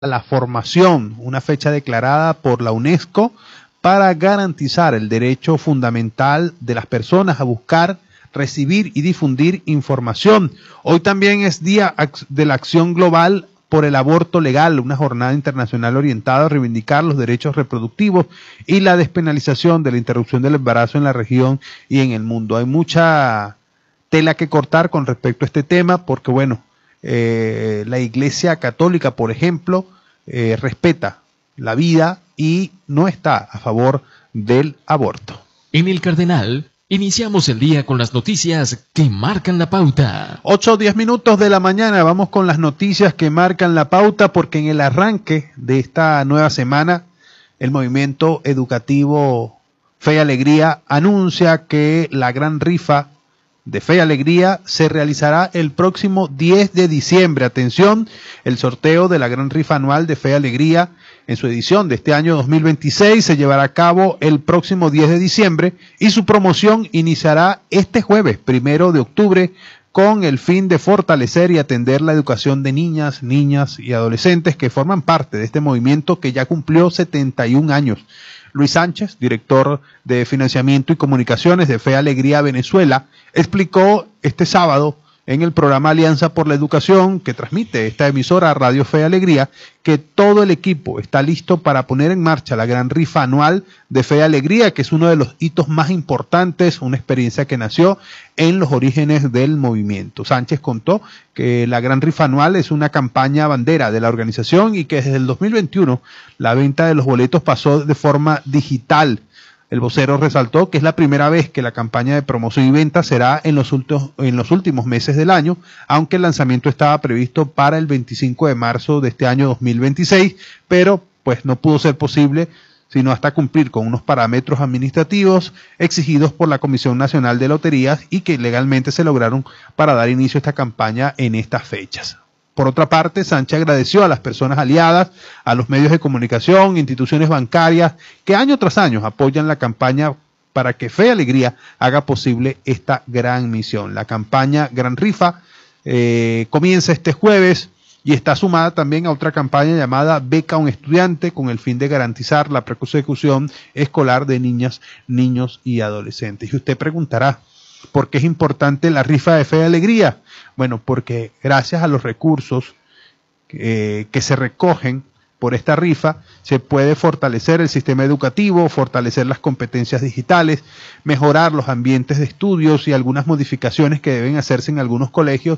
la formación, una fecha declarada por la UNESCO para garantizar el derecho fundamental de las personas a buscar, recibir y difundir información. Hoy también es Día de la Acción Global por el Aborto Legal, una jornada internacional orientada a reivindicar los derechos reproductivos y la despenalización de la interrupción del embarazo en la región y en el mundo. Hay mucha tela que cortar con respecto a este tema porque, bueno, la Iglesia Católica, por ejemplo, respeta la vida y no está a favor del aborto. En el Cardenal iniciamos el día con las noticias que marcan la pauta. 8:10 minutos de la mañana, vamos con las noticias que marcan la pauta, porque en el arranque de esta nueva semana, el movimiento educativo Fe y Alegría anuncia que la gran rifa de Fe y Alegría se realizará el próximo 10 de diciembre. Atención, el sorteo de la gran rifa anual de Fe y Alegría en su edición de este año 2026 se llevará a cabo el próximo 10 de diciembre y su promoción iniciará este jueves 1 de octubre con el fin de fortalecer y atender la educación de niñas y adolescentes que forman parte de este movimiento que ya cumplió 71 años. Luis Sánchez, director de Financiamiento y Comunicaciones de Fe y Alegría Venezuela, explicó este sábado en el programa Alianza por la Educación que transmite esta emisora Radio Fe y Alegría que todo el equipo está listo para poner en marcha la gran rifa anual de Fe y Alegría, que es uno de los hitos más importantes, una experiencia que nació en los orígenes del movimiento. Sánchez contó que la gran rifa anual es una campaña bandera de la organización y que desde el 2021 la venta de los boletos pasó de forma digital. El vocero resaltó que es la primera vez que la campaña de promoción y venta será en los últimos meses del año, aunque el lanzamiento estaba previsto para el 25 de marzo de este año 2026, pero pues no pudo ser posible sino hasta cumplir con unos parámetros administrativos exigidos por la Comisión Nacional de Loterías y que legalmente se lograron para dar inicio a esta campaña en estas fechas. Por otra parte, Sánchez agradeció a las personas aliadas, a los medios de comunicación, instituciones bancarias, que año tras año apoyan la campaña para que Fe y Alegría haga posible esta gran misión. La campaña Gran Rifa comienza este jueves y está sumada también a otra campaña llamada Beca a un Estudiante, con el fin de garantizar la persecución escolar de niñas, niños y adolescentes. Y usted preguntará, ¿por qué es importante la rifa de Fe y Alegría? Bueno, porque gracias a los recursos que se recogen por esta rifa, se puede fortalecer el sistema educativo, fortalecer las competencias digitales, mejorar los ambientes de estudios y algunas modificaciones que deben hacerse en algunos colegios,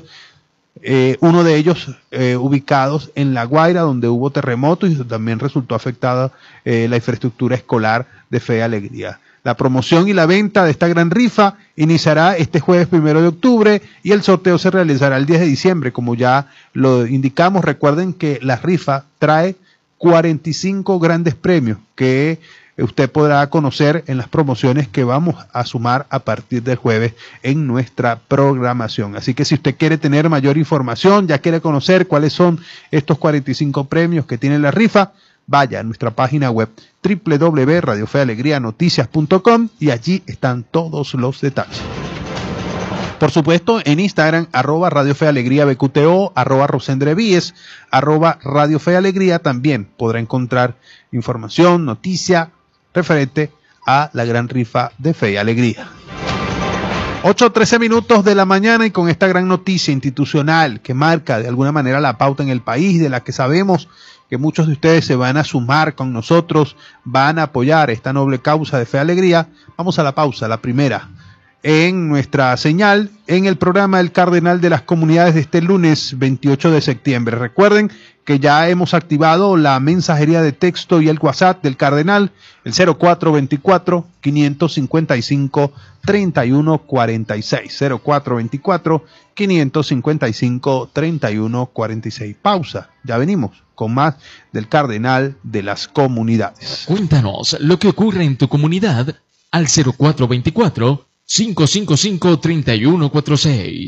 uno de ellos ubicados en La Guaira, donde hubo terremotos y también resultó afectada la infraestructura escolar de Fe y Alegría. La promoción y la venta de esta gran rifa iniciará este jueves 1 de octubre y el sorteo se realizará el 10 de diciembre. Como ya lo indicamos, recuerden que la rifa trae 45 grandes premios que usted podrá conocer en las promociones que vamos a sumar a partir del jueves en nuestra programación. Así que si usted quiere tener mayor información, ya quiere conocer cuáles son estos 45 premios que tiene la rifa, vaya a nuestra página web www.radiofealegrianoticias.com y allí están todos los detalles. Por supuesto, en Instagram, @RadioFeAlegriaBQTO, @Rosendrevíes, @RadioFeAlegría, también podrá encontrar información, noticia referente a la gran rifa de Fe y Alegría. 8:13 minutos de la mañana y con esta gran noticia institucional que marca de alguna manera la pauta en el país, de la que sabemos que muchos de ustedes se van a sumar con nosotros, van a apoyar esta noble causa de Fe y Alegría. Vamos a la pausa, la primera, en nuestra señal, en el programa El Cardenal de las Comunidades de este lunes 28 de septiembre. Recuerden que ya hemos activado la mensajería de texto y el WhatsApp del Cardenal, el 0424-555-3146, 0424-555-3146. Pausa, ya venimos con más del Cardenal de las Comunidades. Cuéntanos lo que ocurre en tu comunidad al 0424-555-3146.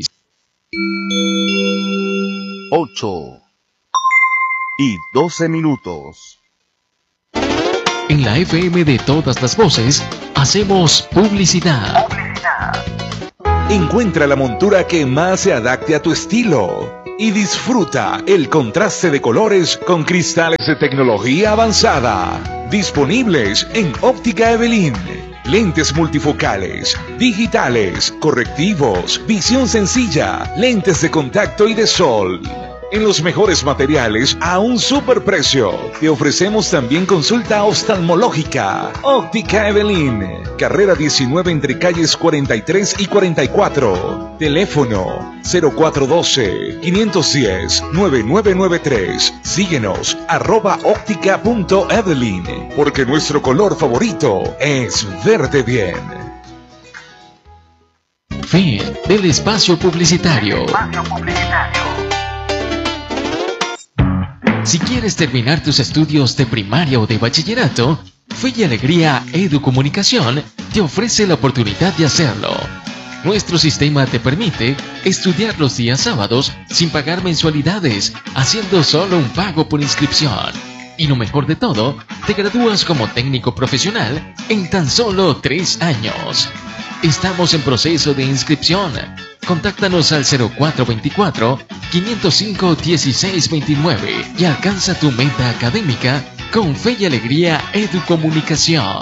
8:12 minutos. En la FM de todas las voces, hacemos publicidad. Encuentra la montura que más se adapte a tu estilo. y disfruta el contraste de colores con cristales de tecnología avanzada. Disponibles en Óptica Evelyn. Lentes multifocales, digitales, correctivos, visión sencilla, lentes de contacto y de sol. En los mejores materiales a un superprecio. Te ofrecemos también consulta oftalmológica. Óptica Evelyn. Carrera 19 entre calles 43 y 44. Teléfono 0412-510-9993. Síguenos @óptica.evelyn. Porque nuestro color favorito es verde bien. Fin del espacio publicitario. Si quieres terminar tus estudios de primaria o de bachillerato, Fe y Alegría Educomunicación te ofrece la oportunidad de hacerlo. Nuestro sistema te permite estudiar los días sábados sin pagar mensualidades, haciendo solo un pago por inscripción. Y lo mejor de todo, te gradúas como técnico profesional en tan solo 3 años. Estamos en proceso de inscripción. Contáctanos al 0424-505-1629 y alcanza tu meta académica con Fe y Alegría Educomunicación.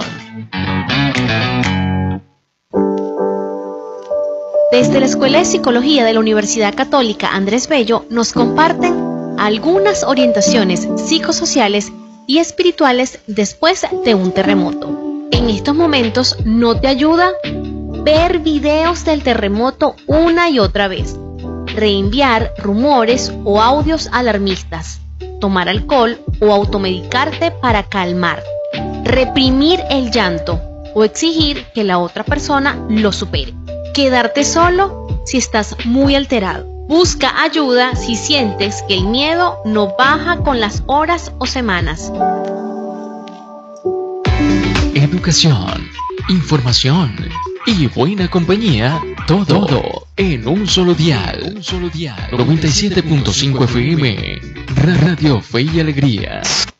Desde la Escuela de Psicología de la Universidad Católica Andrés Bello nos comparten algunas orientaciones psicosociales y espirituales después de un terremoto. En estos momentos no te ayuda ver videos del terremoto una y otra vez, reenviar rumores o audios alarmistas, tomar alcohol o automedicarte para calmar, reprimir el llanto o exigir que la otra persona lo supere, quedarte solo si estás muy alterado. Busca ayuda si sientes que el miedo no baja con las horas o semanas. Educación, información y buena compañía, todo en un solo dial. 97.5 FM, Radio Fe y Alegría.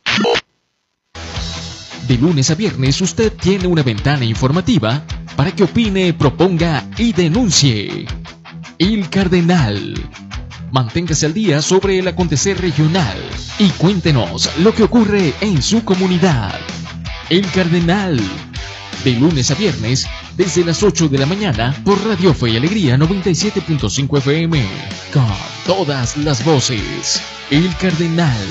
De lunes a viernes usted tiene una ventana informativa para que opine, proponga y denuncie. El Cardenal. Manténgase al día sobre el acontecer regional y cuéntenos lo que ocurre en su comunidad. El Cardenal. De lunes a viernes, desde las 8 de la mañana, por Radio Fe y Alegría 97.5 FM. Con todas las voces. El Cardenal.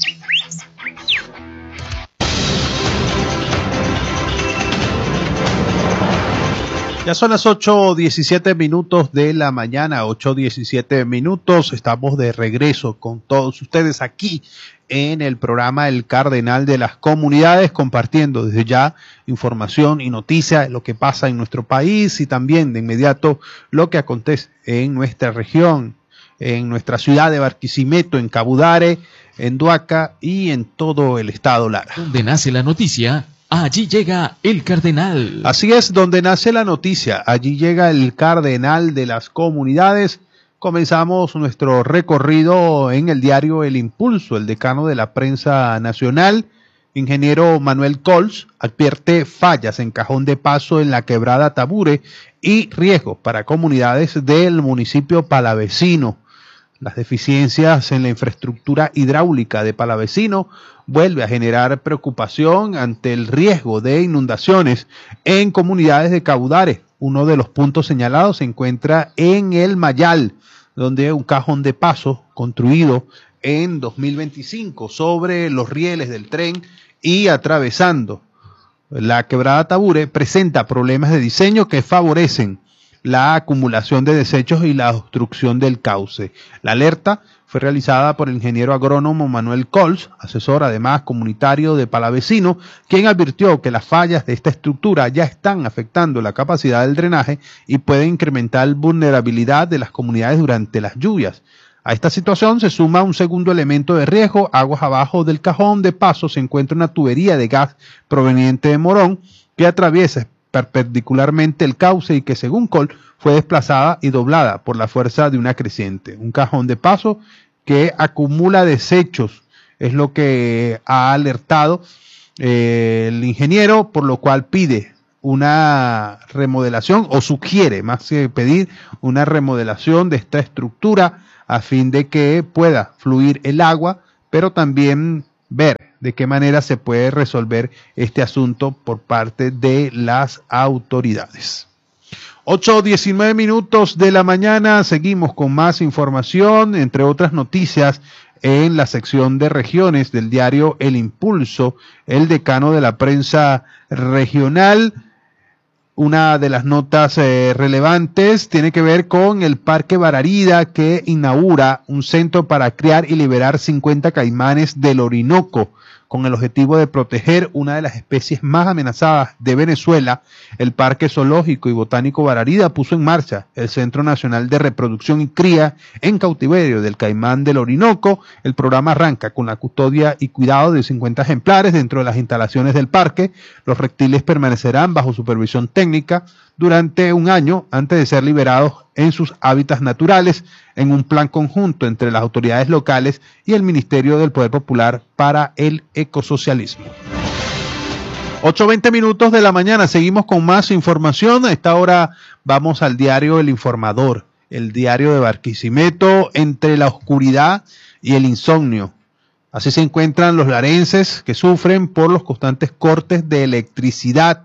Ya son las 8:17 minutos de la mañana, 8:17 minutos. Estamos de regreso con todos ustedes aquí en el programa El Cardenal de las Comunidades, compartiendo desde ya información y noticias de lo que pasa en nuestro país y también de inmediato lo que acontece en nuestra región, en nuestra ciudad de Barquisimeto, en Cabudare, en Duaca y en todo el estado Lara. Donde nace la noticia, allí llega el Cardenal. Así es, donde nace la noticia, allí llega el Cardenal de las Comunidades. Comenzamos nuestro recorrido en el diario El Impulso. El decano de la prensa nacional, ingeniero Manuel Cols, advierte fallas en cajón de paso en la quebrada Tabure y riesgos para comunidades del municipio palavecino. Las deficiencias en la infraestructura hidráulica de Palavecino vuelve a generar preocupación ante el riesgo de inundaciones en comunidades de Cabudare. Uno de los puntos señalados se encuentra en el Mayal, donde un cajón de paso construido en 2025 sobre los rieles del tren y atravesando la quebrada Tabure presenta problemas de diseño que favorecen la acumulación de desechos y la obstrucción del cauce. La alerta fue realizada por el ingeniero agrónomo Manuel Cols, asesor además comunitario de Palavecino, quien advirtió que las fallas de esta estructura ya están afectando la capacidad del drenaje y pueden incrementar la vulnerabilidad de las comunidades durante las lluvias. A esta situación se suma un segundo elemento de riesgo. Aguas abajo del cajón de paso se encuentra una tubería de gas proveniente de Morón que atraviesa perpendicularmente el cauce y que según Col fue desplazada y doblada por la fuerza de una creciente. Un cajón de paso que acumula desechos es lo que ha alertado el ingeniero, por lo cual pide una remodelación o sugiere, más que pedir, una remodelación de esta estructura a fin de que pueda fluir el agua, pero también ver de qué manera se puede resolver este asunto por parte de las autoridades. 8:19 minutos de la mañana, seguimos con más información, entre otras noticias, en la sección de regiones del diario El Impulso. El decano de la prensa regional, una de las notas relevantes tiene que ver con el Parque Bararida, que inaugura un centro para criar y liberar 50 caimanes del Orinoco, con el objetivo de proteger una de las especies más amenazadas de Venezuela. El Parque Zoológico y Botánico Bararida puso en marcha el Centro Nacional de Reproducción y Cría en Cautiverio del Caimán del Orinoco. El programa arranca con la custodia y cuidado de 50 ejemplares dentro de las instalaciones del parque. Los reptiles permanecerán bajo supervisión técnica durante un año antes de ser liberados en sus hábitats naturales, en un plan conjunto entre las autoridades locales y el Ministerio del Poder Popular para el Ecosocialismo. 8:20 minutos de la mañana, seguimos con más información. A esta hora vamos al diario El Informador, el diario de Barquisimeto. Entre la oscuridad y el insomnio, así se encuentran los larenses que sufren por los constantes cortes de electricidad.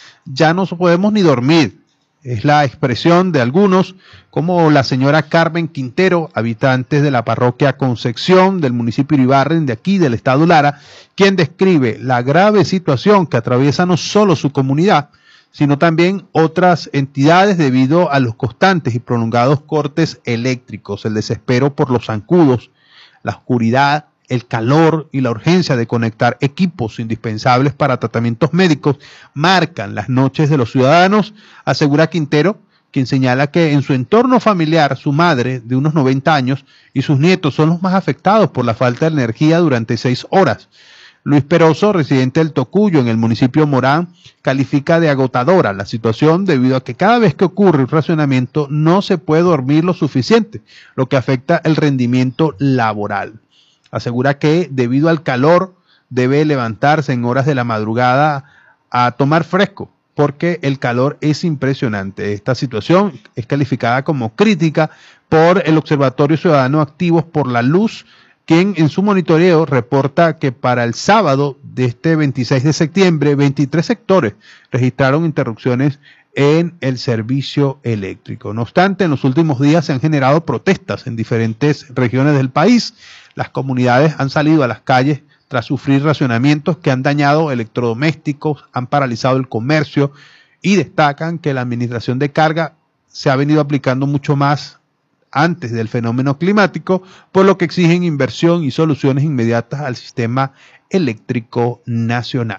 Ya no podemos ni dormir, es la expresión de algunos, como la señora Carmen Quintero, habitantes de la parroquia Concepción del municipio Iribarren de aquí del estado Lara, quien describe la grave situación que atraviesa no solo su comunidad, sino también otras entidades debido a los constantes y prolongados cortes eléctricos, el desespero por los zancudos, la oscuridad, el calor y la urgencia de conectar equipos indispensables para tratamientos médicos marcan las noches de los ciudadanos, asegura Quintero, quien señala que en su entorno familiar su madre, de unos 90 años, y sus nietos son los más afectados por la falta de energía durante 6 horas. Luis Peroso, residente del Tocuyo en el municipio Morán, califica de agotadora la situación debido a que cada vez que ocurre un racionamiento no se puede dormir lo suficiente, lo que afecta el rendimiento laboral. Asegura que debido al calor debe levantarse en horas de la madrugada a tomar fresco, porque el calor es impresionante. Esta situación es calificada como crítica por el Observatorio Ciudadano Activos por la Luz, quien en su monitoreo reporta que para el sábado de este 26 de septiembre, 23 sectores registraron interrupciones en el servicio eléctrico. No obstante, en los últimos días se han generado protestas en diferentes regiones del país. Las comunidades han salido a las calles tras sufrir racionamientos que han dañado electrodomésticos, han paralizado el comercio y destacan que la administración de carga se ha venido aplicando mucho más antes del fenómeno climático, por lo que exigen inversión y soluciones inmediatas al sistema eléctrico nacional.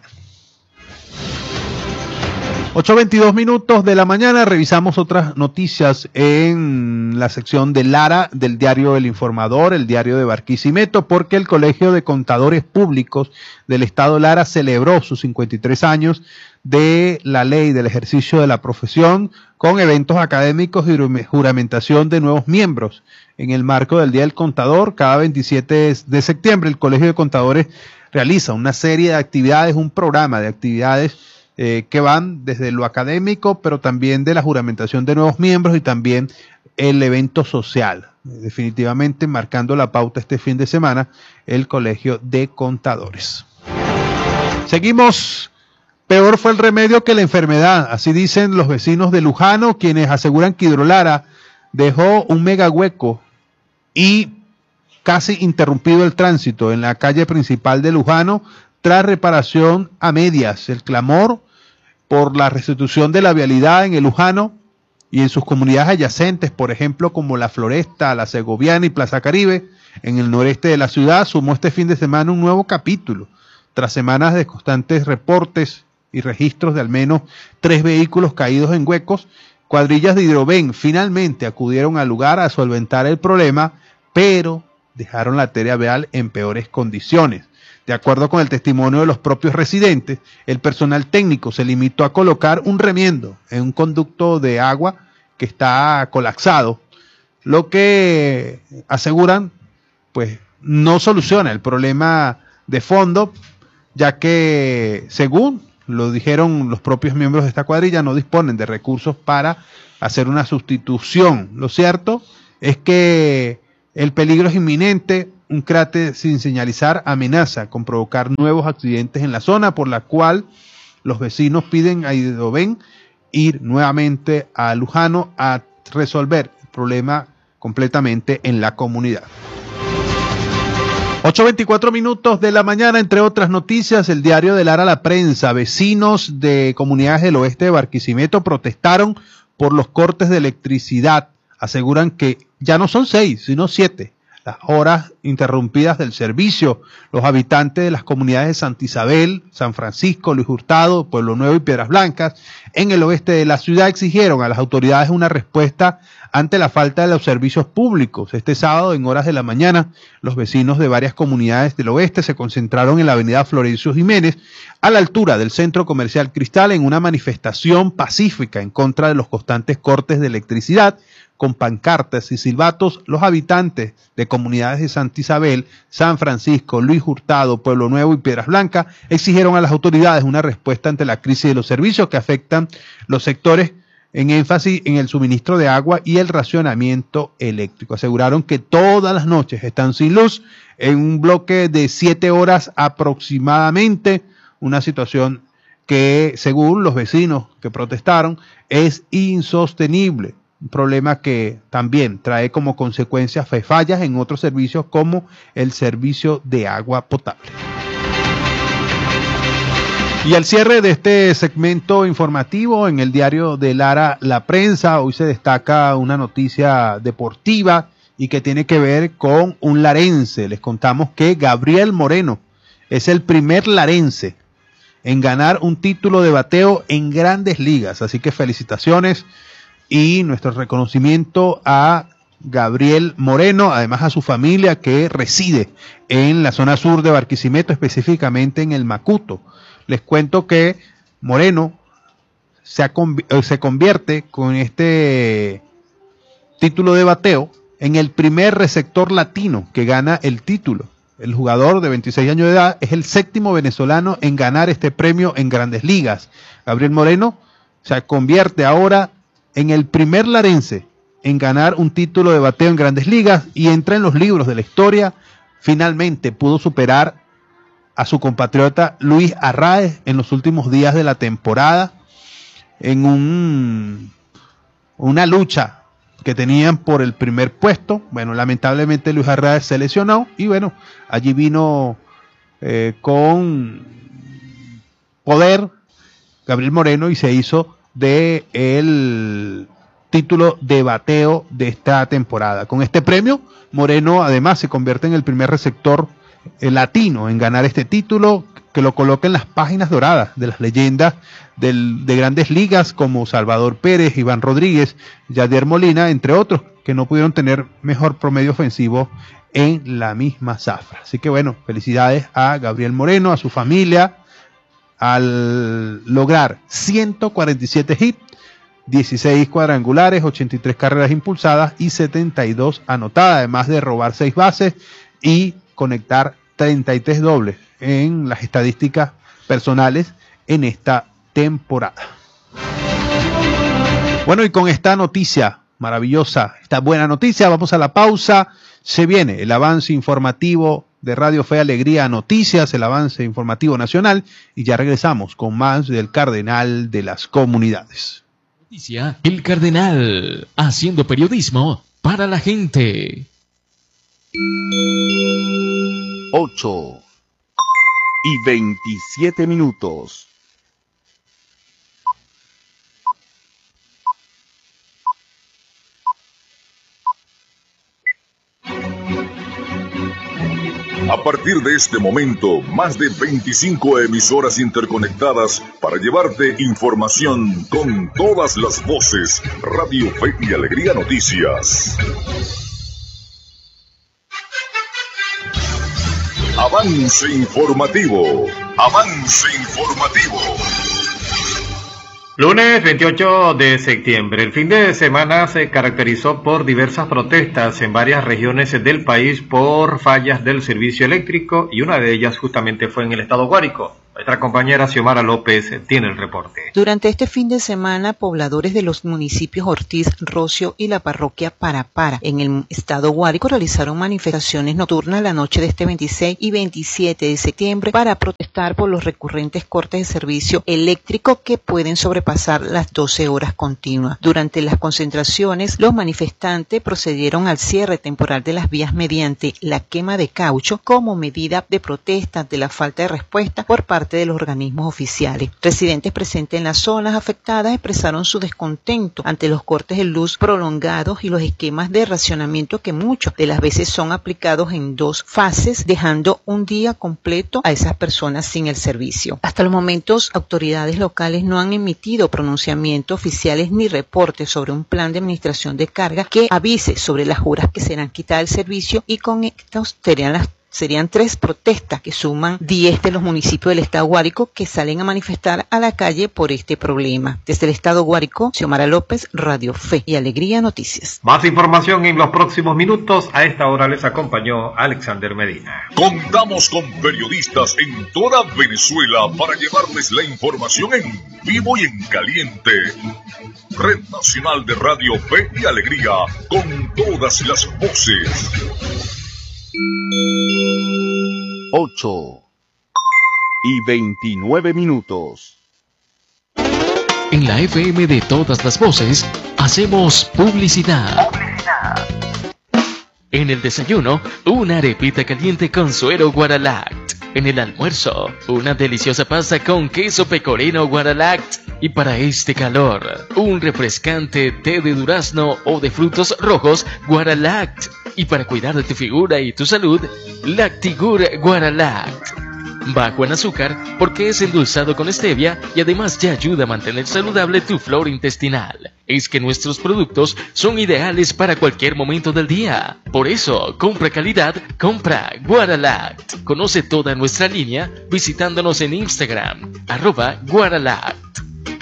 8:22 minutos de la mañana, revisamos otras noticias en la sección de Lara del diario El Informador, el diario de Barquisimeto, porque el Colegio de Contadores Públicos del Estado Lara celebró sus 53 años de la ley del ejercicio de la profesión con eventos académicos y juramentación de nuevos miembros. En el marco del Día del Contador, cada 27 de septiembre, el Colegio de Contadores realiza una serie de actividades, un programa de actividades que van desde lo académico, pero también de la juramentación de nuevos miembros y también el evento social. Definitivamente marcando la pauta este fin de semana, el Colegio de Contadores. Seguimos. Peor fue el remedio que la enfermedad, así dicen los vecinos de Lujano, quienes aseguran que Hidrolara dejó un mega hueco y casi interrumpido el tránsito en la calle principal de Lujano tras reparación a medias. El clamor por la restitución de la vialidad en el Lujano y en sus comunidades adyacentes, por ejemplo, como La Floresta, La Segoviana y Plaza Caribe, en el noreste de la ciudad, sumó este fin de semana un nuevo capítulo, tras semanas de constantes reportes y registros de al menos 3 vehículos caídos en huecos. Cuadrillas de Hidroven finalmente acudieron al lugar a solventar el problema, pero dejaron la arteria vial en peores condiciones. De acuerdo con el testimonio de los propios residentes, el personal técnico se limitó a colocar un remiendo en un conducto de agua que está colapsado, lo que aseguran pues no soluciona el problema de fondo, ya que según lo dijeron los propios miembros de esta cuadrilla, no disponen de recursos para hacer una sustitución. Lo cierto es que El peligro es inminente. Un cráter sin señalizar amenaza con provocar nuevos accidentes en la zona, por la cual los vecinos piden a Idoven ir nuevamente a Lujano a resolver el problema completamente en la comunidad. 8:24 minutos de la mañana, entre otras noticias, el diario de Lara La Prensa. Vecinos de comunidades del oeste de Barquisimeto protestaron por los cortes de electricidad. Aseguran que ya no son 6, sino 7 las horas interrumpidas del servicio. Los habitantes de las comunidades de Santa Isabel, San Francisco, Luis Hurtado, Pueblo Nuevo y Piedras Blancas, en el oeste de la ciudad, exigieron a las autoridades una respuesta ante la falta de los servicios públicos. Este sábado, en horas de la mañana, los vecinos de varias comunidades del oeste se concentraron en la avenida Florencio Jiménez, a la altura del Centro Comercial Cristal, en una manifestación pacífica en contra de los constantes cortes de electricidad. Con pancartas y silbatos, los habitantes de comunidades de Santa Isabel, San Francisco, Luis Hurtado, Pueblo Nuevo y Piedras Blancas exigieron a las autoridades una respuesta ante la crisis de los servicios que afectan los sectores, en énfasis en el suministro de agua y el racionamiento eléctrico. Aseguraron que todas las noches están sin luz en un bloque de 7 horas aproximadamente, una situación que, según los vecinos que protestaron, es insostenible. Un problema que también trae como consecuencia fallas en otros servicios como el servicio de agua potable. Y al cierre de este segmento informativo en el diario de Lara La Prensa, hoy se destaca una noticia deportiva y que tiene que ver con un larense. Les contamos que Gabriel Moreno es el primer larense en ganar un título de bateo en Grandes Ligas. Así que felicitaciones y nuestro reconocimiento a Gabriel Moreno, además a su familia que reside en la zona sur de Barquisimeto, específicamente en el Macuto. Les cuento que Moreno se convierte con este título de bateo en el primer receptor latino que gana el título. El jugador de 26 años de edad es el 7º venezolano en ganar este premio en Grandes Ligas. Gabriel Moreno se convierte ahora en el primer larense en ganar un título de bateo en Grandes Ligas y entra en los libros de la historia. Finalmente pudo superar a su compatriota Luis Arraez en los últimos días de la temporada en una lucha que tenían por el primer puesto. Bueno, lamentablemente Luis Arraez se lesionó y bueno, allí vino con poder Gabriel Moreno y se hizo de el título de bateo de esta temporada. Con este premio, Moreno además se convierte en el primer receptor latino en ganar este título, que lo coloca en las páginas doradas de las leyendas de Grandes Ligas como Salvador Pérez, Iván Rodríguez, Yadier Molina, entre otros, que no pudieron tener mejor promedio ofensivo en la misma zafra. Así que bueno, felicidades a Gabriel Moreno, a su familia, al lograr 147 hits, 16 cuadrangulares, 83 carreras impulsadas y 72 anotadas, además de robar 6 bases y conectar 33 dobles en las estadísticas personales en esta temporada. Bueno, y con esta noticia maravillosa, esta buena noticia, vamos a la pausa. Se viene el avance informativo de Radio Fe y Alegría Noticias, el avance informativo nacional, y ya regresamos con más del Cardenal de las Comunidades. Noticia, el Cardenal, haciendo periodismo para la gente. 8:27. A partir de este momento, más de 25 emisoras interconectadas para llevarte información con todas las voces. Radio Fe y Alegría Noticias. Avance informativo. Avance informativo. Lunes 28 de septiembre. El fin de semana se caracterizó por diversas protestas en varias regiones del país por fallas del servicio eléctrico y una de ellas justamente fue en el estado Guárico. Nuestra compañera Xiomara López tiene el reporte. Durante este fin de semana, pobladores de los municipios Ortiz, Rocio y la parroquia Parapara, en el estado Guárico, realizaron manifestaciones nocturnas la noche de este 26 y 27 de septiembre para protestar por los recurrentes cortes de servicio eléctrico que pueden sobrepasar las 12 horas continuas. Durante las concentraciones, los manifestantes procedieron al cierre temporal de las vías mediante la quema de caucho como medida de protesta ante la falta de respuesta por parte de los organismos oficiales. Residentes presentes en las zonas afectadas expresaron su descontento ante los cortes de luz prolongados y los esquemas de racionamiento que muchas de las veces son aplicados en 2 fases, dejando un día completo a esas personas sin el servicio. Hasta los momentos, autoridades locales no han emitido pronunciamientos oficiales ni reportes sobre un plan de administración de carga que avise sobre las horas que serán quitadas del servicio, y con estos serían 3 protestas que suman 10 de los municipios del estado Guárico que salen a manifestar a la calle por este problema. Desde el estado Guárico, Xiomara López, Radio Fe y Alegría Noticias. Más información en los próximos minutos. A esta hora les acompañó Alexander Medina. Contamos con periodistas en toda Venezuela para llevarles la información en vivo y en caliente. Red Nacional de Radio Fe y Alegría, con todas las voces. 8:29. En la FM de todas las voces, hacemos publicidad. En el desayuno, una arepita caliente con suero Guaralact. En el almuerzo, una deliciosa pasta con queso pecorino Guaralact. Y para este calor, un refrescante té de durazno o de frutos rojos Guaralact. Y para cuidar de tu figura y tu salud, Lactigur Guaralact. Bajo en azúcar porque es endulzado con stevia y además ya ayuda a mantener saludable tu flora intestinal. Es que nuestros productos son ideales para cualquier momento del día. Por eso, compra calidad, compra Guaralact. Conoce toda nuestra línea visitándonos en Instagram, @Guaralact.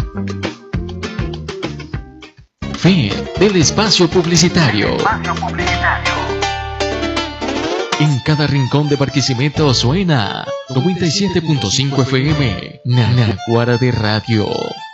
Fin del espacio publicitario. En cada rincón de Barquisimeto suena 97.5 FM, Naguará de Radio.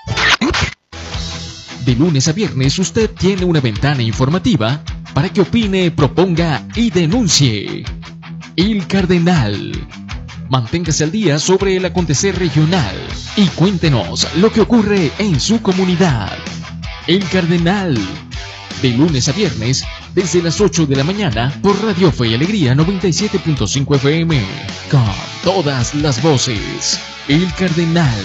De lunes a viernes usted tiene una ventana informativa para que opine, proponga y denuncie. El Cardenal. Manténgase al día sobre el acontecer regional y cuéntenos lo que ocurre en su comunidad. El Cardenal. De lunes a viernes, desde las 8 de la mañana, por Radio Fe y Alegría 97.5 FM. Con todas las voces. El Cardenal.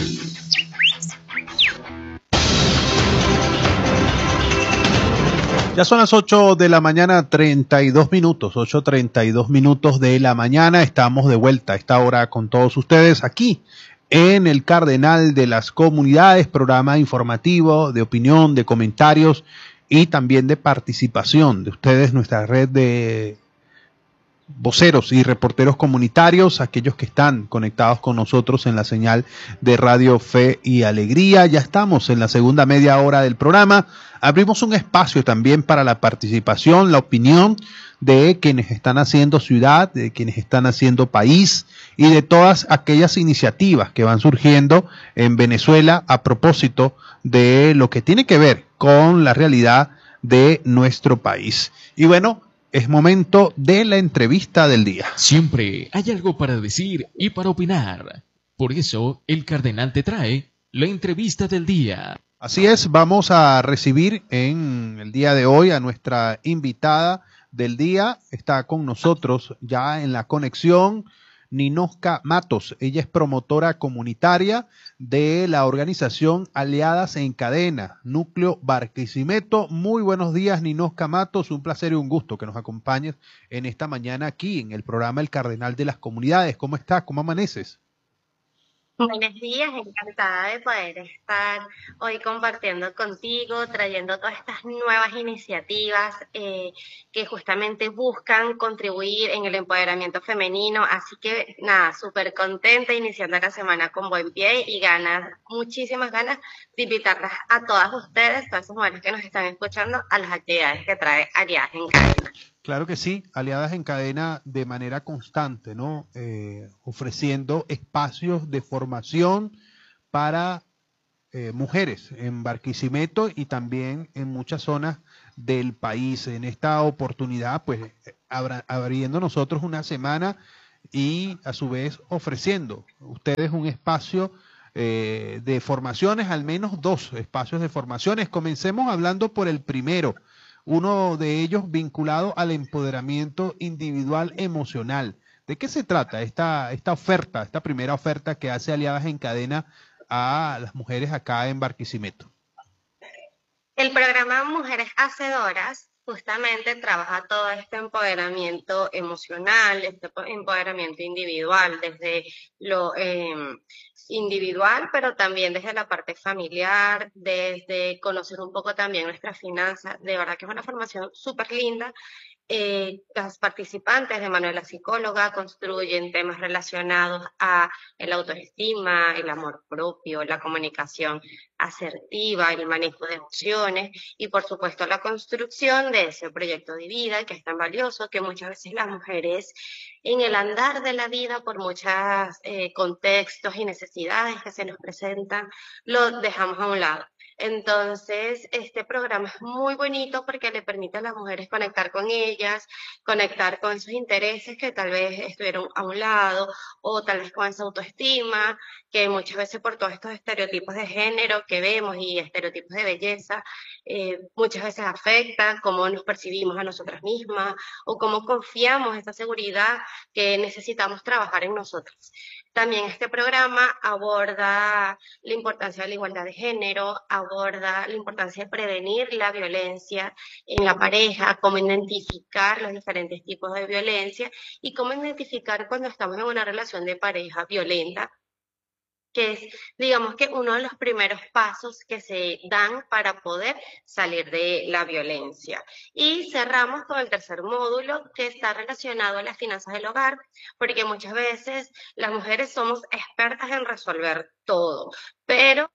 Ya son las 8 de la mañana, 32 minutos, 8:32 minutos de la mañana. Estamos de vuelta a esta hora con todos ustedes aquí en el Cardenal de las Comunidades, programa informativo de opinión, de comentarios y también de participación de ustedes, nuestra red de voceros y reporteros comunitarios, aquellos que están conectados con nosotros en la señal de Radio Fe y Alegría. Ya estamos en la segunda media hora del programa. Abrimos un espacio también para la participación, la opinión de quienes están haciendo ciudad, de quienes están haciendo país y de todas aquellas iniciativas que van surgiendo en Venezuela a propósito de lo que tiene que ver con la realidad de nuestro país. Y bueno, es momento de la entrevista del día. Siempre hay algo para decir y para opinar. Por eso, el Cardenal te trae la entrevista del día. Así es, vamos a recibir en el día de hoy a nuestra invitada del día. Está con nosotros ya en la conexión Ninosca Matos. Ella es promotora comunitaria de la organización Aliadas en Cadena, Núcleo Barquisimeto. Muy buenos días, Ninosca Matos. Un placer y un gusto que nos acompañes en esta mañana aquí en el programa El Cardenal de las Comunidades. ¿Cómo estás? ¿Cómo amaneces? Buenos días, encantada de poder estar hoy compartiendo contigo, trayendo todas estas nuevas iniciativas que justamente buscan contribuir en el empoderamiento femenino. Así que nada, súper contenta, iniciando la semana con buen pie y muchísimas ganas de invitarlas a todas ustedes, todas esas mujeres que nos están escuchando, a las actividades que trae Aliadas en Cadena. Claro que sí, Aliadas en Cadena de manera constante, ¿no? Ofreciendo espacios de formación para mujeres en Barquisimeto y también en muchas zonas del país. En esta oportunidad, pues, abriendo nosotros una semana y a su vez ofreciendo ustedes un espacio de formaciones, al menos 2 espacios de formaciones. Comencemos hablando por el primero, uno de ellos vinculado al empoderamiento individual emocional. ¿De qué se trata esta oferta, esta primera oferta que hace Aliadas en Cadena a las mujeres acá en Barquisimeto? El programa Mujeres Hacedoras justamente trabaja todo este empoderamiento emocional, este empoderamiento individual, desde lo individual, pero también desde la parte familiar, desde conocer un poco también nuestras finanzas. De verdad que es una formación súper linda. Las participantes de Manuela Psicóloga construyen temas relacionados a el autoestima, el amor propio, la comunicación asertiva, el manejo de emociones y por supuesto la construcción de ese proyecto de vida que es tan valioso, que muchas veces las mujeres en el andar de la vida por muchos contextos y necesidades que se nos presentan, lo dejamos a un lado. Entonces, este programa es muy bonito porque le permite a las mujeres conectar con ellas, conectar con sus intereses que tal vez estuvieron a un lado, o tal vez con esa autoestima, que muchas veces por todos estos estereotipos de género que vemos y estereotipos de belleza, muchas veces afecta cómo nos percibimos a nosotras mismas o cómo confiamos esa seguridad que necesitamos trabajar en nosotras. También este programa aborda la importancia de la igualdad de género, aborda la importancia de prevenir la violencia en la pareja, cómo identificar los diferentes tipos de violencia y cómo identificar cuando estamos en una relación de pareja violenta, que es, digamos que uno de los primeros pasos que se dan para poder salir de la violencia. Y cerramos con el tercer módulo, que está relacionado a las finanzas del hogar, porque muchas veces las mujeres somos expertas en resolver todo, pero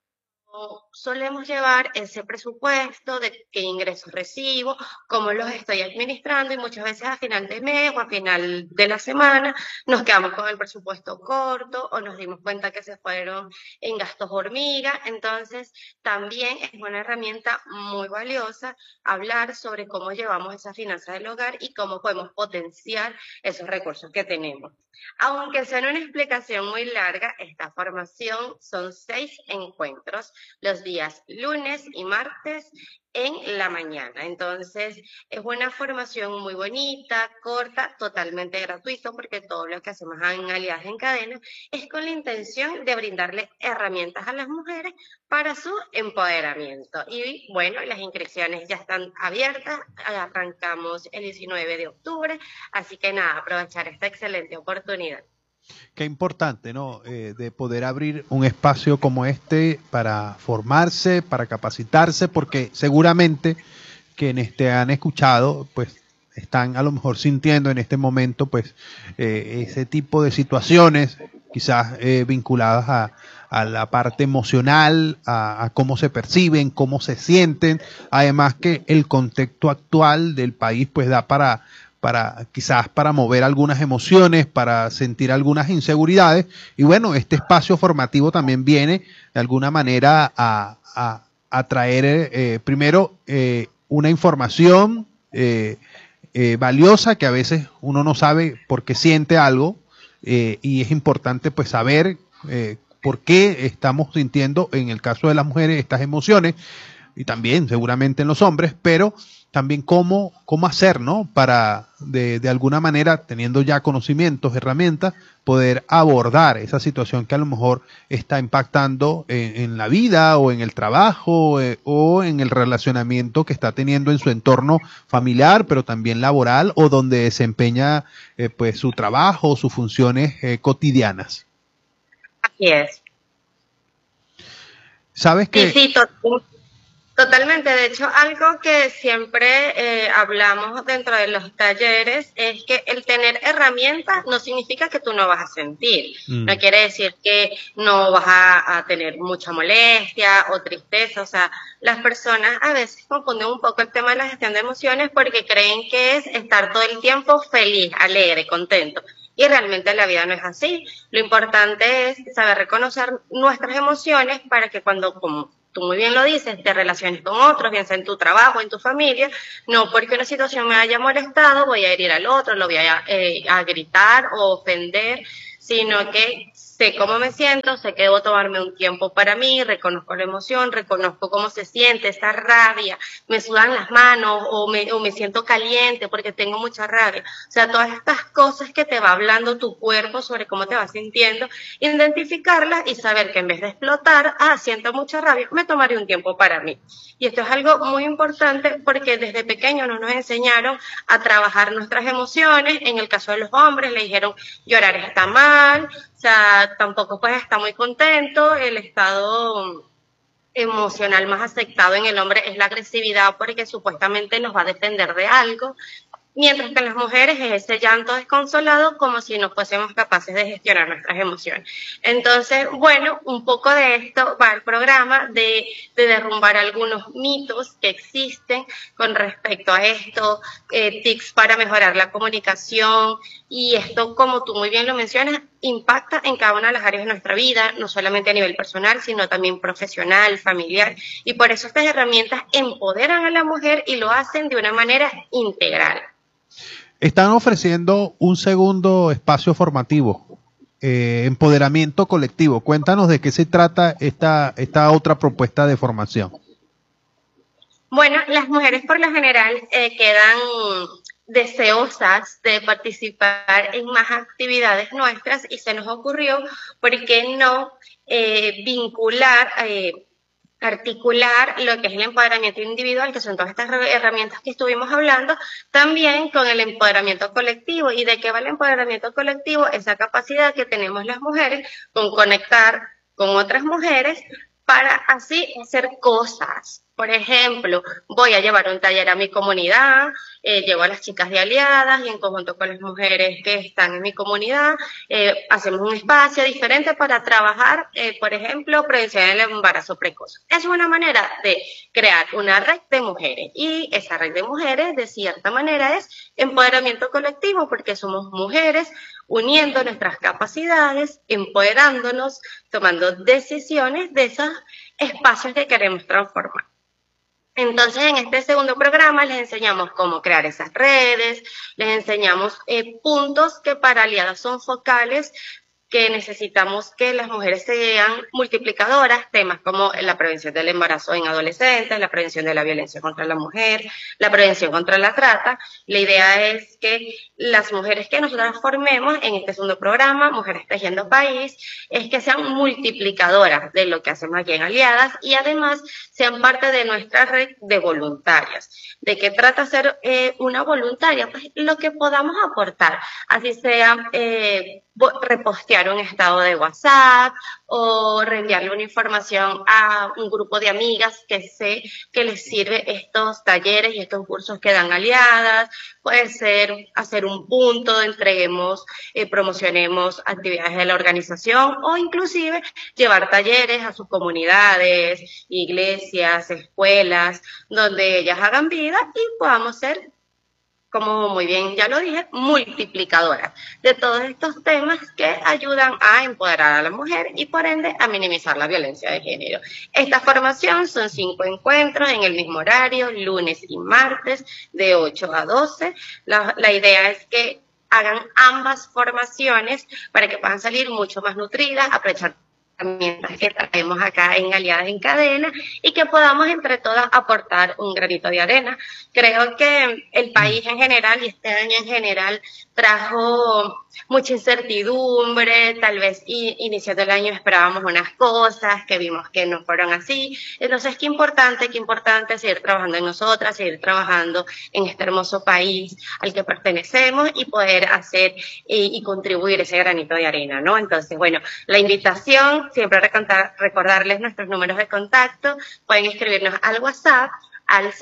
solemos llevar ese presupuesto de qué ingresos recibo, cómo los estoy administrando y muchas veces a final de mes o a final de la semana nos quedamos con el presupuesto corto o nos dimos cuenta que se fueron en gastos hormiga. Entonces también es una herramienta muy valiosa hablar sobre cómo llevamos esas finanzas del hogar y cómo podemos potenciar esos recursos que tenemos. Aunque sea una explicación muy larga, esta formación son 6 encuentros los días lunes y martes en la mañana. Entonces, es una formación muy bonita, corta, totalmente gratuito, porque todo lo que hacemos en Aliadas en Cadena es con la intención de brindarle herramientas a las mujeres para su empoderamiento. Y bueno, las inscripciones ya están abiertas, arrancamos el 19 de octubre, así que nada, aprovechar esta excelente oportunidad. Qué importante, ¿no? De poder abrir un espacio como este para formarse, para capacitarse, porque seguramente quienes te han escuchado, pues están a lo mejor sintiendo en este momento, pues ese tipo de situaciones, quizás vinculadas a la parte emocional, a cómo se perciben, cómo se sienten, además que el contexto actual del país, pues da para quizás para mover algunas emociones, para sentir algunas inseguridades. Y bueno, este espacio formativo también viene de alguna manera a traer primero una información valiosa que a veces uno no sabe por qué siente algo y es importante pues saber por qué estamos sintiendo en el caso de las mujeres estas emociones y también seguramente en los hombres, pero también cómo hacer, ¿no? Para de alguna manera, teniendo ya conocimientos, herramientas, poder abordar esa situación que a lo mejor está impactando en la vida o en el trabajo o en el relacionamiento que está teniendo en su entorno familiar, pero también laboral o donde desempeña pues su trabajo, sus funciones cotidianas. Así es. ¿Sabes qué? Sí, Totalmente, de hecho algo que siempre hablamos dentro de los talleres es que el tener herramientas no significa que tú no vas a sentir, no quiere decir que no vas a tener mucha molestia o tristeza, o sea, las personas a veces confunden un poco el tema de la gestión de emociones porque creen que es estar todo el tiempo feliz, alegre, contento. Y realmente la vida no es así. Lo importante es saber reconocer nuestras emociones para que cuando, como tú muy bien lo dices, te relaciones con otros, bien sea en tu trabajo, en tu familia, no porque una situación me haya molestado voy a herir al otro, lo voy a gritar o ofender, sino que sé cómo me siento, sé que debo tomarme un tiempo para mí, reconozco la emoción, reconozco cómo se siente esa rabia, me sudan las manos o me siento caliente porque tengo mucha rabia. O sea, todas estas cosas que te va hablando tu cuerpo sobre cómo te vas sintiendo, identificarlas y saber que en vez de explotar, siento mucha rabia, me tomaré un tiempo para mí. Y esto es algo muy importante porque desde pequeños nos enseñaron a trabajar nuestras emociones. En el caso de los hombres le dijeron llorar está mal, o sea, tampoco pues está muy contento. El estado emocional más aceptado en el hombre es la agresividad porque supuestamente nos va a defender de algo, mientras que en las mujeres es ese llanto desconsolado como si no fuésemos capaces de gestionar nuestras emociones. Entonces, bueno, un poco de esto va el programa, de derrumbar algunos mitos que existen con respecto a esto, tips para mejorar la comunicación, y esto, como tú muy bien lo mencionas, impacta en cada una de las áreas de nuestra vida, no solamente a nivel personal, sino también profesional, familiar, y por eso estas herramientas empoderan a la mujer y lo hacen de una manera integral. Están ofreciendo un segundo espacio formativo, empoderamiento colectivo. Cuéntanos de qué se trata esta otra propuesta de formación. Bueno, las mujeres por lo general quedan deseosas de participar en más actividades nuestras y se nos ocurrió, ¿por qué no articular lo que es el empoderamiento individual, que son todas estas herramientas que estuvimos hablando, también con el empoderamiento colectivo? ¿Y de qué va el empoderamiento colectivo? Esa capacidad que tenemos las mujeres con conectar con otras mujeres para así hacer cosas. Por ejemplo, voy a llevar un taller a mi comunidad, llevo a las chicas de aliadas y en conjunto con las mujeres que están en mi comunidad, hacemos un espacio diferente para trabajar, por ejemplo, prevención del embarazo precoz. Es una manera de crear una red de mujeres y esa red de mujeres, de cierta manera, es empoderamiento colectivo porque somos mujeres uniendo nuestras capacidades, empoderándonos, tomando decisiones de esos espacios que queremos transformar. Entonces, en este segundo programa les enseñamos cómo crear esas redes, les enseñamos puntos que para aliadas son focales, que necesitamos que las mujeres sean multiplicadoras, temas como la prevención del embarazo en adolescentes, la prevención de la violencia contra la mujer, la prevención contra la trata. La idea es que las mujeres que nosotras formemos en este segundo programa, Mujeres Tejiendo País, es que sean multiplicadoras de lo que hacemos aquí en Aliadas y además sean parte de nuestra red de voluntarias. ¿De qué trata ser una voluntaria? Pues lo que podamos aportar, así sea repostear un estado de WhatsApp o reenviarle una información a un grupo de amigas que sé que les sirve estos talleres y estos cursos que dan aliadas. Puede ser hacer un punto, entreguemos, promocionemos actividades de la organización o inclusive llevar talleres a sus comunidades, iglesias, escuelas, donde ellas hagan vida y podamos ser, como muy bien ya lo dije, multiplicadoras de todos estos temas que ayudan a empoderar a la mujer y por ende a minimizar la violencia de género. Esta formación son 5 encuentros en el mismo horario, lunes y martes de 8 a 12. La idea es que hagan ambas formaciones para que puedan salir mucho más nutridas, aprovechar herramientas que traemos acá en Aliadas en Cadena y que podamos entre todas aportar un granito de arena. Creo que el país en general y este año en general trajo mucha incertidumbre, tal vez iniciando el año esperábamos unas cosas que vimos que no fueron así. Entonces, qué importante seguir trabajando en nosotras, seguir trabajando en este hermoso país al que pertenecemos y poder hacer y contribuir ese granito de arena, ¿no? Entonces, bueno, la invitación, siempre recordarles nuestros números de contacto, pueden escribirnos al WhatsApp al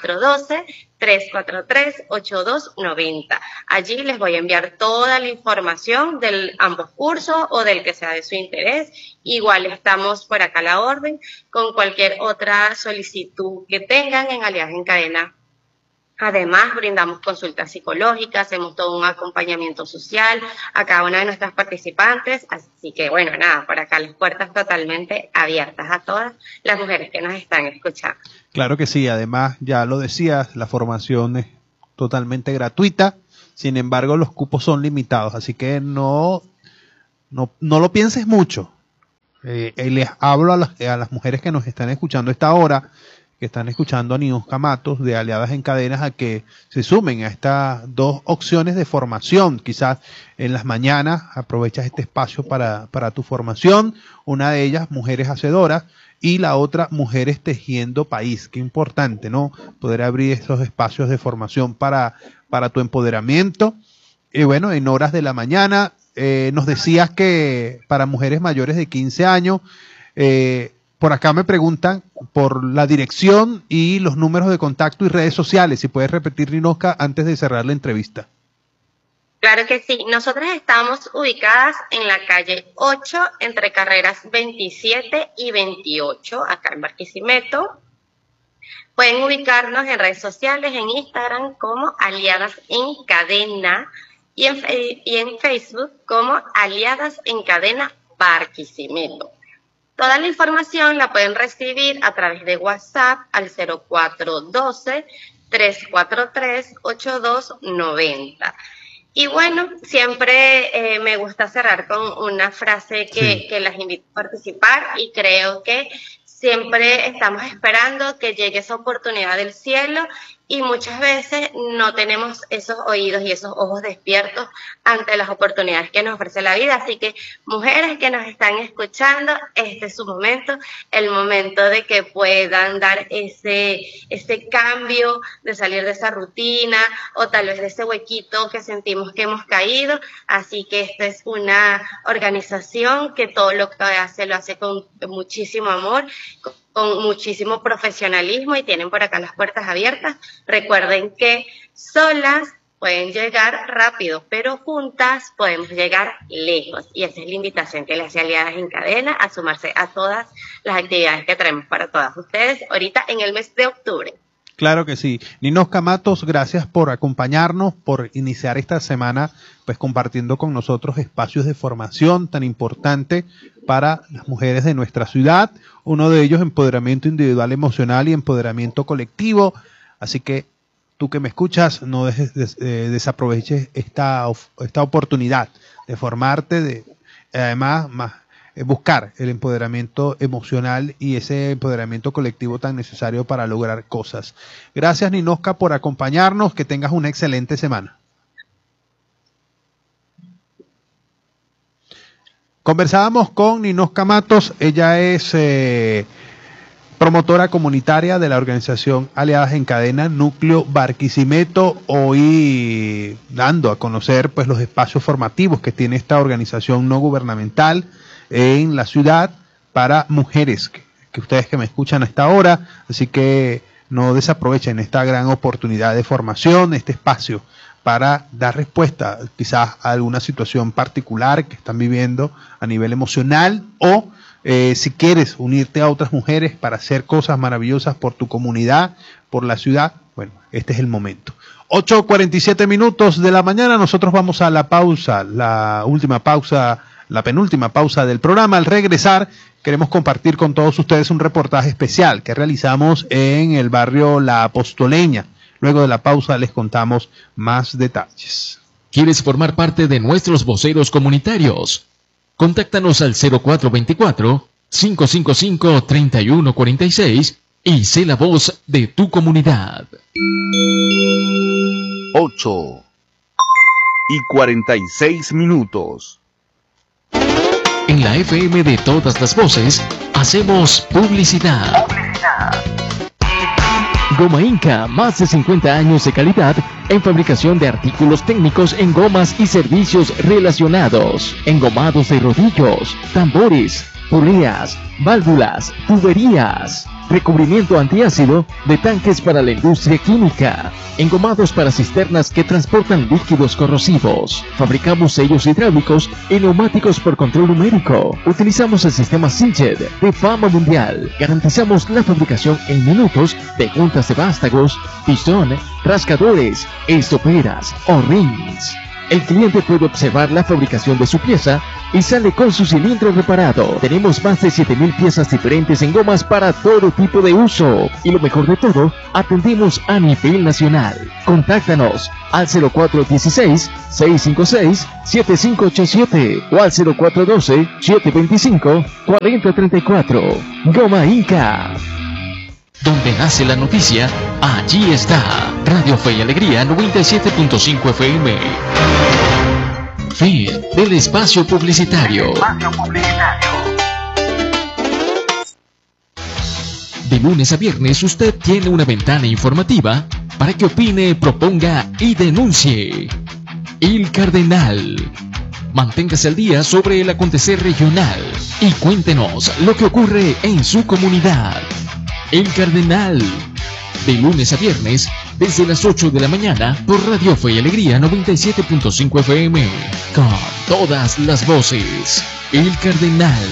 0412-343-8290. Allí les voy a enviar toda la información de ambos cursos o del que sea de su interés. Igual estamos por acá a la orden con cualquier otra solicitud que tengan en Aliadas en Cadena. Además, brindamos consultas psicológicas, hacemos todo un acompañamiento social a cada una de nuestras participantes. Así que, bueno, nada, por acá las puertas totalmente abiertas a todas las mujeres que nos están escuchando. Claro que sí, además, ya lo decías, la formación es totalmente gratuita, sin embargo, los cupos son limitados, así que no lo pienses mucho. Les hablo a las mujeres que nos están escuchando a esta hora, que están escuchando a Ninosca Matos de Aliadas en Cadenas, a que se sumen a estas dos opciones de formación. Quizás en las mañanas aprovechas este espacio para tu formación, una de ellas Mujeres Hacedoras y la otra Mujeres Tejiendo País. Qué importante, ¿no? Poder abrir estos espacios de formación para tu empoderamiento. Y bueno, en horas de la mañana nos decías que para mujeres mayores de 15 años, por acá me preguntan por la dirección y los números de contacto y redes sociales. Si puedes repetir, Ninosca, antes de cerrar la entrevista. Claro que sí. Nosotras estamos ubicadas en la calle 8, entre carreras 27 y 28, acá en Barquisimeto. Pueden ubicarnos en redes sociales, en Instagram como Aliadas en Cadena y en Facebook como Aliadas en Cadena Barquisimeto. Toda la información la pueden recibir a través de WhatsApp al 0412-343-8290. Y bueno, siempre me gusta cerrar con una frase que las invito a participar y creo que siempre estamos esperando que llegue esa oportunidad del cielo y muchas veces no tenemos esos oídos y esos ojos despiertos ante las oportunidades que nos ofrece la vida. Así que, mujeres que nos están escuchando, este es su momento, el momento de que puedan dar ese cambio, de salir de esa rutina o tal vez de ese huequito que sentimos que hemos caído. Así que esta es una organización que todo lo que hace lo hace con muchísimo amor, con muchísimo profesionalismo y tienen por acá las puertas abiertas. Recuerden que solas pueden llegar rápido, pero juntas podemos llegar lejos. Y esa es la invitación que le hace Aliadas en Cadena a sumarse a todas las actividades que traemos para todas ustedes ahorita en el mes de octubre. Claro que sí. Ninosca Matos, gracias por acompañarnos, por iniciar esta semana pues compartiendo con nosotros espacios de formación tan importante para las mujeres de nuestra ciudad. Uno de ellos, empoderamiento individual emocional y empoderamiento colectivo. Así que tú que me escuchas, no desaproveches esta oportunidad de formarte, además buscar el empoderamiento emocional y ese empoderamiento colectivo tan necesario para lograr cosas. Gracias, Ninosca, por acompañarnos. Que tengas una excelente semana. Conversábamos con Ninosca Matos. Ella es promotora comunitaria de la organización Aliadas en Cadena, Núcleo Barquisimeto, hoy dando a conocer pues los espacios formativos que tiene esta organización no gubernamental en la ciudad para mujeres, que ustedes que me escuchan a esta hora, así que no desaprovechen esta gran oportunidad de formación, este espacio para dar respuesta quizás a alguna situación particular que están viviendo a nivel emocional o si quieres unirte a otras mujeres para hacer cosas maravillosas por tu comunidad, por la ciudad, bueno, este es el momento. 8:47 minutos de la mañana, nosotros vamos a la pausa, la penúltima pausa del programa. Al regresar, queremos compartir con todos ustedes un reportaje especial que realizamos en el barrio La Apostoleña. Luego de la pausa les contamos más detalles. ¿Quieres formar parte de nuestros voceros comunitarios? Contáctanos al 0424-555-3146 y sé la voz de tu comunidad. 8, y 46 minutos. En la FM de todas las voces, hacemos publicidad. Goma Inca, más de 50 años de calidad en fabricación de artículos técnicos en gomas y servicios relacionados. Engomados de rodillos, tambores, poleas, válvulas, tuberías. Recubrimiento antiácido de tanques para la industria química. Engomados para cisternas que transportan líquidos corrosivos. Fabricamos sellos hidráulicos y neumáticos por control numérico. Utilizamos el sistema Sinched de fama mundial. Garantizamos la fabricación en minutos de juntas de vástagos, pistón, rascadores, estoperas o rings. El cliente puede observar la fabricación de su pieza y sale con su cilindro reparado. Tenemos más de 7,000 piezas diferentes en gomas para todo tipo de uso. Y lo mejor de todo, atendemos a nivel nacional. Contáctanos al 0416-656-7587 o al 0412-725-4034. Goma Inca. Donde nace la noticia, allí está. Radio Fe y Alegría 97.5 FM. Fin del espacio publicitario. De lunes a viernes usted tiene una ventana informativa para que opine, proponga y denuncie. El Cardenal. Manténgase al día sobre el acontecer regional y cuéntenos lo que ocurre en su comunidad. El Cardenal, de lunes a viernes, desde las 8 de la mañana, por Radio Fe y Alegría 97.5 FM, con todas las voces. El Cardenal.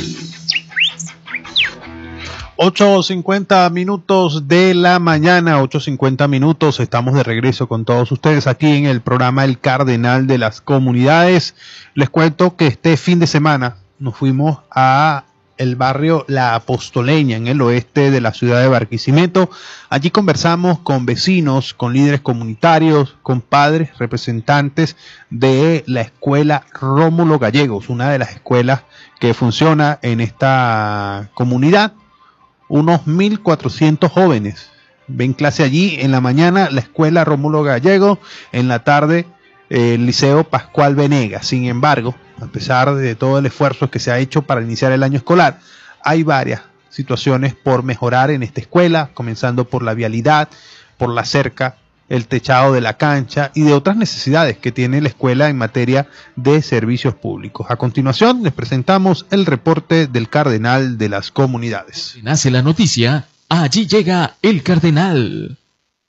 8:50 minutos de la mañana, 8:50 minutos, estamos de regreso con todos ustedes aquí en el programa El Cardenal de las Comunidades. Les cuento que este fin de semana nos fuimos a el barrio La Apostoleña, en el oeste de la ciudad de Barquisimeto. Allí conversamos con vecinos, con líderes comunitarios, con padres, representantes de la escuela Rómulo Gallegos, una de las escuelas que funciona en esta comunidad. Unos 1,400 jóvenes ven clase allí. En la mañana la escuela Rómulo Gallegos, en la tarde el Liceo Pascual Venegas. Sin embargo, a pesar de todo el esfuerzo que se ha hecho para iniciar el año escolar, hay varias situaciones por mejorar en esta escuela, comenzando por la vialidad, por la cerca, el techado de la cancha y de otras necesidades que tiene la escuela en materia de servicios públicos. A continuación les presentamos el reporte del Cardenal de las Comunidades. Nace la noticia, allí llega el Cardenal.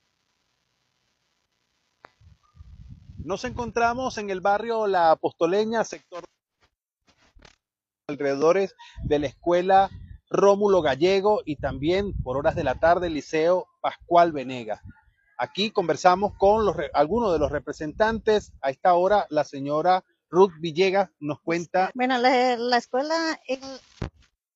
Nos encontramos en el barrio La Apostoleña, sector alrededores de la escuela Rómulo Gallego y también por horas de la tarde el Liceo Pascual Venegas. Aquí conversamos con algunos de los representantes. A esta hora la señora Ruth Villegas nos cuenta. Bueno, la escuela